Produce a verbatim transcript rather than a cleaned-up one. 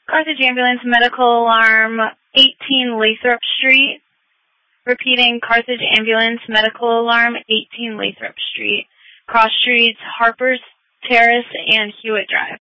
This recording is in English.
Carthage Ambulance Medical Alarm, eighteen Lathrop Street. Repeating, Carthage Ambulance Medical Alarm, eighteen Lathrop Street. Cross streets, Harper's Terrace and Hewitt Drive.